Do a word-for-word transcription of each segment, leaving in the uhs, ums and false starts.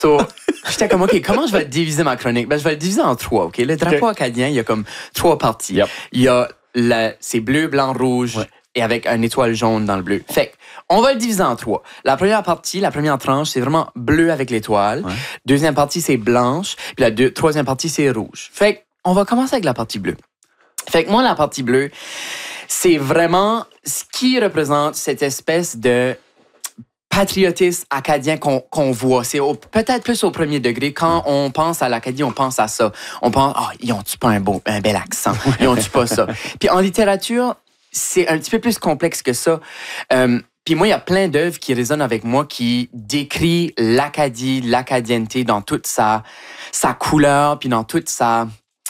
So, j'étais comme, OK, comment je vais diviser ma chronique? Ben, je vais le diviser en trois, OK? Le drapeau okay. acadien, il y a comme trois parties. Yep. Il y a, le, c'est bleu, blanc, rouge, ouais. et avec une étoile jaune dans le bleu. Fait on va le diviser en trois. La première partie, la première tranche, c'est vraiment bleu avec l'étoile. Ouais. Deuxième partie, c'est blanche. Puis la deux, troisième partie, c'est rouge. Fait on va commencer avec la partie bleue. Fait que moi, la partie bleue, c'est vraiment ce qui représente cette espèce de patriotisme acadien qu'on, qu'on voit. C'est au, peut-être plus au premier degré. Quand on pense à l'Acadie, on pense à ça. On pense, ah, oh, ils ont-tu pas un, beau, un bel accent? Ils ont-tu pas ça? Puis en littérature, c'est un petit peu plus complexe que ça. Euh, Puis moi, il y a plein d'œuvres qui résonnent avec moi, qui décrit l'Acadie, l'acadienneté dans toute sa, sa couleur, puis dans toute sa...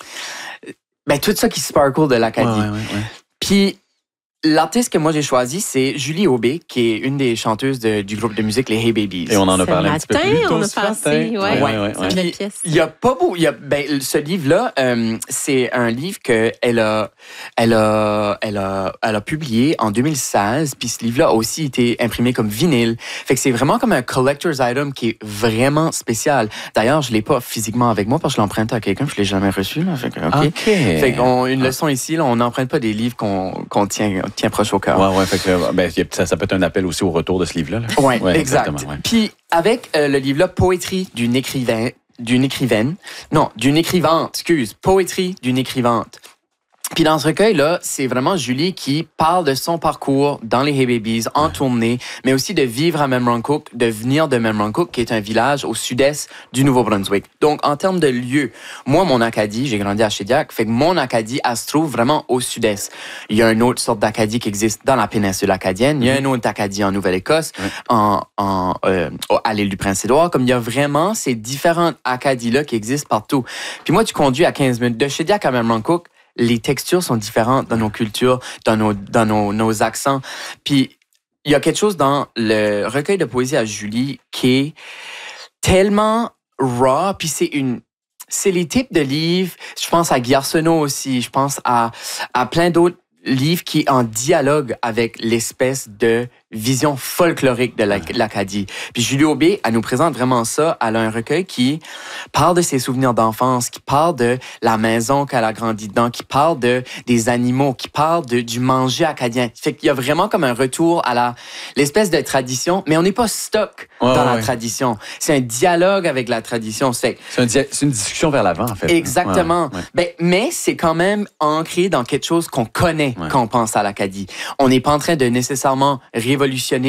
Ben, tout ça qui sparkle de l'Acadie. Ouais, ouais, ouais. Puis l'artiste que moi j'ai choisi, c'est Julie Aubé, qui est une des chanteuses de, du groupe de musique Les Hey Babies. Et on en a parlé un petit peu plus tôt. On a passé, ouais, ouais, ouais, ouais, ouais. Puis, il y a pas beau, il y a, ben, ce livre-là, euh, c'est un livre que elle a, elle a, elle a, elle a publié en deux mille seize. Puis ce livre-là a aussi été imprimé comme vinyle. Fait que c'est vraiment comme un collector's item qui est vraiment spécial. D'ailleurs, je l'ai pas physiquement avec moi parce que je l'emprunte à quelqu'un, je l'ai jamais reçu là. Fait que, ok. okay. Fait qu'on une leçon ici, là, on n'emprunte pas des livres qu'on, qu'on tient. tient proche au cœur. Ouais, ouais, fait que ben, ça, ça peut être un appel aussi au retour de ce livre-là. Oui, ouais, exact. Ouais. Puis avec euh, le livre-là, Poétrie d'une écrivain, d'une écrivaine, non, d'une écrivante, excuse, Poétrie d'une écrivante. Puis dans ce recueil-là, c'est vraiment Julie qui parle de son parcours dans les Hey Babies, en ouais. tournée, mais aussi de vivre à Memramcook, de venir de Memramcook, qui est un village au sud-est du Nouveau-Brunswick. Donc, en termes de lieu, moi, mon Acadie, j'ai grandi à Shediac, fait que mon Acadie, elle se trouve vraiment au sud-est. Il y a une autre sorte d'Acadie qui existe dans la péninsule acadienne. Il y a une autre Acadie en Nouvelle-Écosse, ouais. en, en, euh, à l'île du Prince-Édouard. Comme il y a vraiment ces différentes Acadies-là qui existent partout. Puis moi, tu conduis à quinze minutes de Shediac à Memramcook, les textures sont différentes dans nos cultures, dans nos, dans nos, nos accents. Puis, il y a quelque chose dans le recueil de poésie à Julie qui est tellement raw, puis c'est une... C'est les types de livres, je pense à Guy Arsenault aussi, je pense à, à plein d'autres livre qui est en dialogue avec l'espèce de vision folklorique de l'Acadie. Puis Julie Aubé, elle nous présente vraiment ça. Elle a un recueil qui parle de ses souvenirs d'enfance, qui parle de la maison qu'elle a grandi dedans, qui parle de des animaux, qui parle de, du manger acadien. Fait qu'il y a vraiment comme un retour à la l'espèce de tradition, mais on n'est pas stock oh, dans ouais. la tradition. C'est un dialogue avec la tradition. C'est, c'est, un dia- c'est une discussion vers l'avant, en fait. Exactement. Ouais, ouais. Ben, mais c'est quand même ancré dans quelque chose qu'on connaît ouais. quand on pense à l'Acadie. On n'est pas en train de nécessairement révolutionner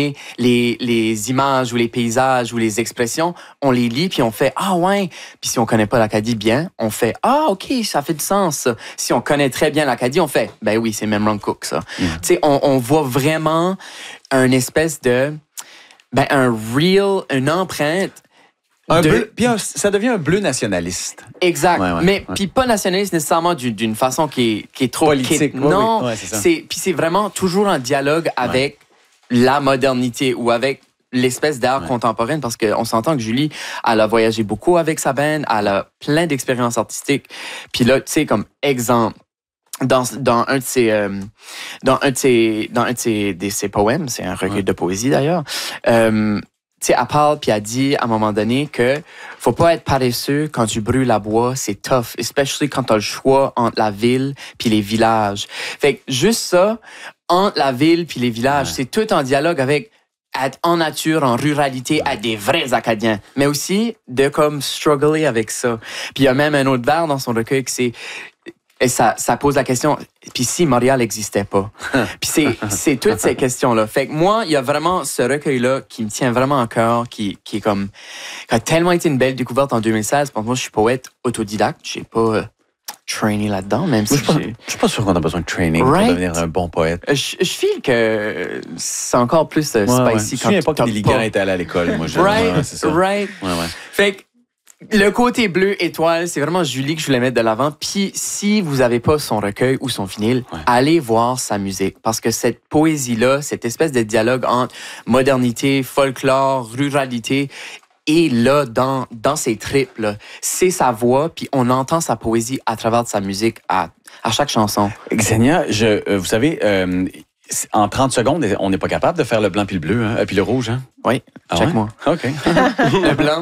les, les images ou les paysages ou les expressions. On les lit puis on fait « Ah ouais! » Puis si on connaît pas l'Acadie bien, on fait « Ah OK, ça fait du sens. » Si on connaît très bien l'Acadie, on fait « Ben oui, c'est Memramcook, ça. Mm. » Tu sais, on, on voit vraiment un espèce de... Ben un real, une empreinte. Un de... bleu, puis un, ça devient un bleu nationaliste. Exact. Ouais, ouais, mais ouais. puis pas nationaliste nécessairement d'une, d'une façon qui est, qui est trop... politique. Qui est, non, oui, ouais, c'est ça. C'est, puis c'est vraiment toujours en dialogue avec ouais. la modernité ou avec l'espèce d'art ouais. contemporaine, parce qu'on s'entend que Julie, elle a voyagé beaucoup avec sa band, elle a plein d'expériences artistiques. Puis là, tu sais, comme exemple, Dans, dans un de ses euh, dans un de ses dans un de ses, de ses poèmes, c'est un recueil ouais. de poésie d'ailleurs. Euh, tu sais, elle parle puis elle dit à un moment donné que faut pas être paresseux quand tu brûles la bois, c'est tough, especially quand t'as le choix entre la ville puis les villages. Fait que juste ça, entre la ville puis les villages, ouais. c'est tout en dialogue avec être en nature, en ruralité, à des vrais Acadiens, mais aussi de comme struggler avec ça. Puis il y a même un autre vers dans son recueil qui c'est et ça, ça pose la question, puis si Montréal n'existait pas? Puis c'est, c'est toutes ces questions-là. Fait que moi, il y a vraiment ce recueil-là qui me tient vraiment à cœur, qui, qui est comme, qui a tellement été une belle découverte en deux mille seize. Pour moi, je suis poète autodidacte. Je n'ai pas euh, trainé là-dedans, même si je ne suis pas sûr qu'on a besoin de training right? pour devenir un bon poète. Je, je file que c'est encore plus euh, ouais, spicy ouais. quand tu ne pas que les gars étaient allés à l'école. Moi, right, ouais, c'est ça. right. Ouais, ouais. Fait que le côté bleu étoile, c'est vraiment Julie que je voulais mettre de l'avant. Puis si vous n'avez pas son recueil ou son vinyle, ouais. allez voir sa musique. Parce que cette poésie-là, cette espèce de dialogue entre modernité, folklore, ruralité, est là dans, dans ses tripes. Là. C'est sa voix, puis on entend sa poésie à travers de sa musique à, à chaque chanson. Xenia, je, euh, vous savez... Euh, en trente secondes, on n'est pas capable de faire le blanc puis le bleu, hein, puis le rouge. Hein? Oui, ah check-moi. Ouais? OK. Le blanc.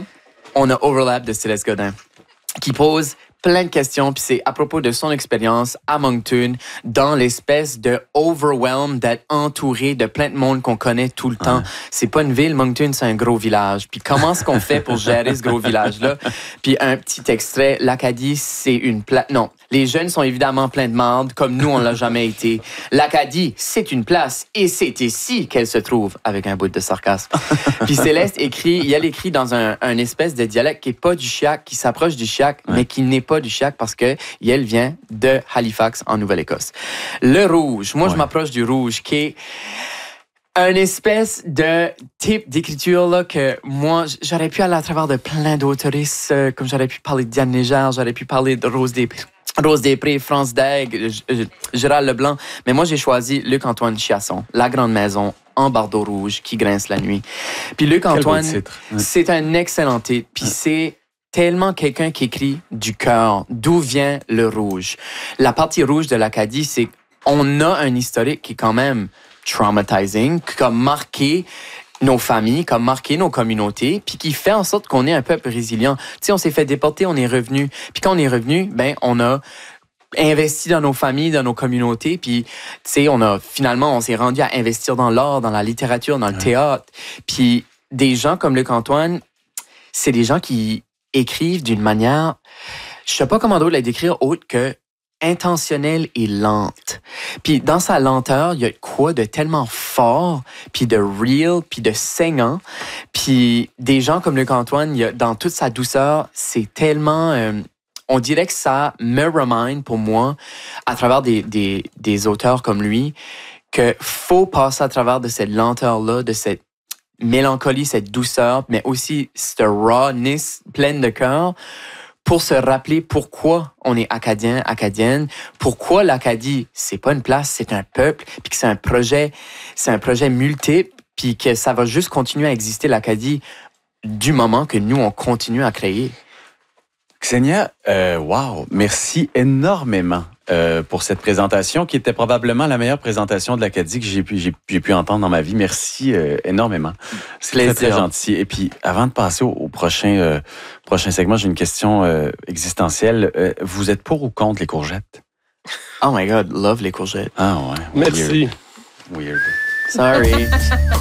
on a Overlap de Céleste Godin, qui pose plein de questions, puis c'est à propos de son expérience à Moncton, dans l'espèce de overwhelm d'être entouré de plein de monde qu'on connaît tout le temps. Ouais. C'est pas une ville, Moncton, c'est un gros village. Puis comment est-ce qu'on fait pour gérer ce gros village-là? Puis un petit extrait, l'Acadie, c'est une place... Non, les jeunes sont évidemment pleins de marde, comme nous, on l'a jamais été. L'Acadie, c'est une place, et c'est ici qu'elle se trouve, avec un bout de sarcasme. Puis Céleste écrit, il elle écrit dans un, un espèce de dialecte qui est pas du chiac, qui s'approche du chiac, ouais. mais qui n'est pas du chiac parce que elle vient de Halifax en Nouvelle-Écosse. Le rouge, moi ouais. je m'approche du rouge qui est un espèce de type d'écriture là que moi j'aurais pu aller à travers de plein d'autoristes euh, comme j'aurais pu parler de Diane Légère, j'aurais pu parler de Rose Després, Rose Després, France Daigle, Gérald Leblanc, mais moi j'ai choisi Luc-Antoine Chiasson, La Grande Maison en bardeau rouge qui grince la nuit. Puis Luc-Antoine, ouais. c'est un excellent titre, puis ouais. c'est tellement quelqu'un qui écrit du cœur. D'où vient le rouge? La partie rouge de l'Acadie, c'est qu'on a un historique qui est quand même traumatizing, qui a marqué nos familles, qui a marqué nos communautés, puis qui fait en sorte qu'on est un peuple résilient. Tu sais, on s'est fait déporter, on est revenu. Puis quand on est revenu, ben on a investi dans nos familles, dans nos communautés, puis tu sais, on a finalement, on s'est rendu à investir dans l'art, dans la littérature, dans le ouais. théâtre. Puis des gens comme Luc-Antoine, c'est des gens qui écrivent d'une manière, je sais pas comment d'autre la décrire autre que intentionnelle et lente. Puis dans sa lenteur, il y a quoi de tellement fort, puis de real, puis de saignant. Puis des gens comme Luc-Antoine, il y a, dans toute sa douceur, c'est tellement... Euh, on dirait que ça me remind pour moi, à travers des, des, des auteurs comme lui, que faut passer à travers de cette lenteur-là, de cette mélancolie, cette douceur, mais aussi cette rawness pleine de cœur pour se rappeler pourquoi on est acadien, acadienne, pourquoi l'Acadie, c'est pas une place, c'est un peuple, puis que c'est un projet, c'est un projet multiple, puis que ça va juste continuer à exister, l'Acadie, du moment que nous, on continue à créer. Ksenia, euh, wow, merci énormément euh, pour cette présentation qui était probablement la meilleure présentation de l'Acadie que j'ai pu, j'ai, j'ai pu entendre dans ma vie. Merci euh, énormément. C'est très, très gentil. Et puis, avant de passer au, au prochain, euh, prochain segment, j'ai une question euh, existentielle. Euh, vous êtes pour ou contre les courgettes? Oh my God, love les courgettes. Ah ouais. Merci. Weird. Weird. Sorry.